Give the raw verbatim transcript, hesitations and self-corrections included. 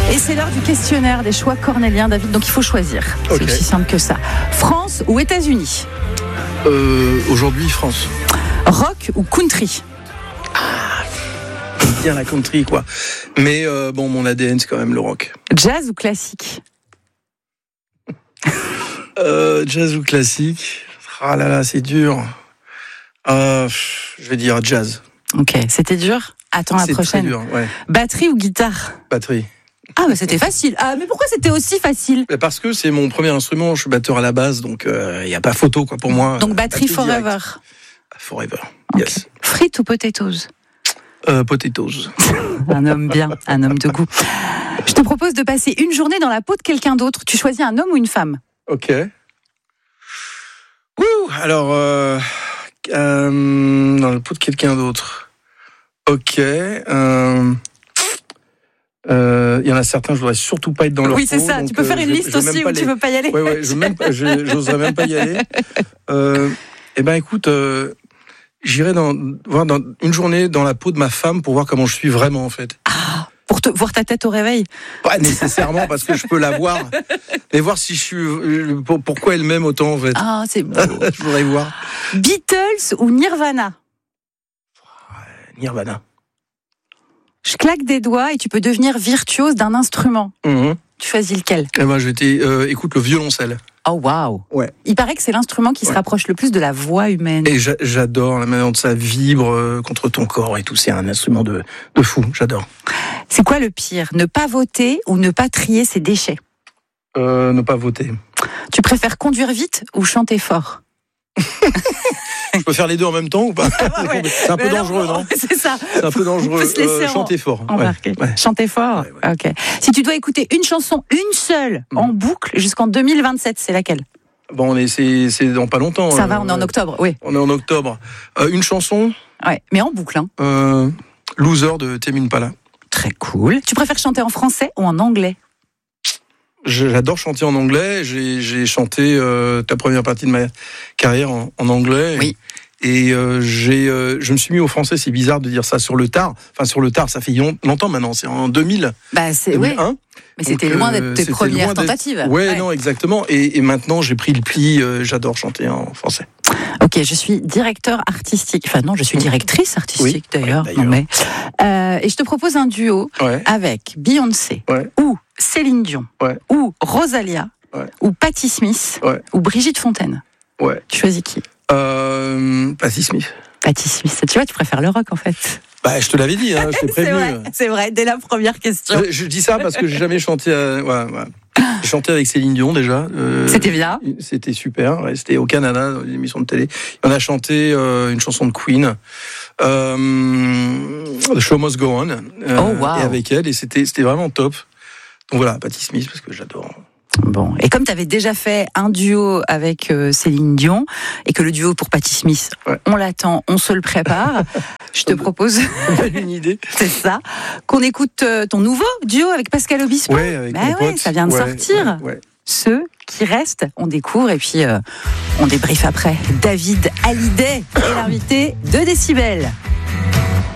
Et c'est l'heure du questionnaire des choix cornéliens, David, donc il faut choisir. C'est okay. Aussi simple que ça. France ou États-Unis? euh, Aujourd'hui, France. Rock ou country? Ah, bien la country, quoi. Mais euh, bon, mon A D N, c'est quand même le rock. Jazz ou classique? euh, Jazz ou classique? Ah là là, c'est dur. Euh, je vais dire jazz. Ok, c'était dur? Attends la c'est prochaine. Très dur, ouais. Batterie ou guitare? Batterie. Ah, mais c'était facile. Ah, mais pourquoi c'était aussi facile? Parce que c'est mon premier instrument, je suis batteur à la base, donc il euh, n'y a pas photo, quoi, pour moi. Donc batterie forever. Direct. Forever, okay. Yes. Frites ou potatoes? euh, Potatoes. Un homme bien, un homme de goût. Je te propose de passer une journée dans la peau de quelqu'un d'autre. Tu choisis un homme ou une femme? Ok. Ouh, alors, euh, euh, dans la peau de quelqu'un d'autre. Ok. Euh, euh, il y en a certains, je voudrais surtout pas être dans leur oui, peau. C'est ça. Donc, tu peux faire une euh, liste je, je aussi où les... tu veux pas y aller. Ouais, ouais. Je même, je, j'oserais même pas y aller. Euh, eh ben, écoute, euh, j'irai dans, voir dans une journée dans la peau de ma femme pour voir comment je suis vraiment, en fait. Ah, pour te, voir ta tête au réveil? Pas nécessairement, parce que je peux la voir. Mais voir si je suis, pourquoi elle m'aime autant, en fait. Ah, c'est beau. Je voudrais voir. Beatles ou Nirvana? Nirvana. Je claque des doigts et tu peux devenir virtuose d'un instrument. Mmh. Tu choisis lequel? Eh ben, je vais euh, écoute le violoncelle. Oh waouh. Ouais. Il paraît que c'est l'instrument qui ouais. se rapproche le plus de la voix humaine. Et j'a- j'adore la manière dont ça vibre euh, contre ton corps et tout. C'est un instrument de, de fou. J'adore. C'est quoi le pire? Ne pas voter ou ne pas trier ses déchets? euh, Ne pas voter. Tu préfères conduire vite ou chanter fort? Je peux faire les deux en même temps ou pas? Ah ouais. C'est un peu mais dangereux, non, non C'est ça. C'est un peu dangereux. Euh, chanter fort. Ouais. Ouais. Chanter fort. Ouais, ouais. Ok. Si tu dois écouter une chanson, une seule, mmh. en boucle jusqu'en deux mille vingt-sept, c'est laquelle? Bon, on est, c'est, c'est dans pas longtemps. Ça euh, va, on est en octobre, oui. On est en octobre. Euh, une chanson. Ouais, mais en boucle, hein. Euh, Loser de Tame Impala. Très cool. Tu préfères chanter en français ou en anglais? J'adore chanter en anglais. J'ai, j'ai chanté euh, ta première partie de ma carrière en, en anglais. Oui. Et euh, j'ai, euh, je me suis mis au français. C'est bizarre de dire ça sur le tard. Enfin, sur le tard, ça fait longtemps maintenant. C'est en deux mille. Bah, c'est deux mille un. Ouais. Mais c'était Donc, loin d'être tes premières tentatives. Ouais, ouais, non, exactement. Et, et maintenant, j'ai pris le pli. Euh, j'adore chanter en français. Ok, je suis directeur artistique. Enfin non, je suis directrice artistique oui, d'ailleurs. Ouais, d'ailleurs. Non, mais, euh, et je te propose un duo ouais. avec Beyoncé ouais. ou Céline Dion ouais. ou Rosalia ouais. ou Patti Smith ouais. ou Brigitte Fontaine. Ouais. Tu choisis qui? euh, Patti Smith. Patti Smith. Tu vois, tu préfères le rock en fait. Bah, je te l'avais dit, hein, je t'ai prévenu. c'est, vrai, c'est vrai, dès la première question. Je, je dis ça parce que j'ai jamais chanté. À, ouais, ouais. J'ai chanté avec Céline Dion déjà. Euh, c'était bien. C'était super. Ouais, c'était au Canada, dans une émission de télé. On a chanté euh, une chanson de Queen, euh, The Show Must Go On, euh, oh, wow. et avec elle, et c'était c'était vraiment top. Donc voilà, Patti Smith parce que j'adore. Bon, et comme tu avais déjà fait un duo avec euh, Céline Dion, et que le duo pour Patti Smith, ouais. on l'attend, on se le prépare, je te propose une idée. C'est ça, qu'on écoute euh, ton nouveau duo avec Pascal Obispo. Ouais, avec bah mon ouais, pote. Ça vient de ouais, sortir. Ouais, ouais. Ceux qui restent, on découvre et puis euh, on débriefe après. David Hallyday est l'invité de Décibel.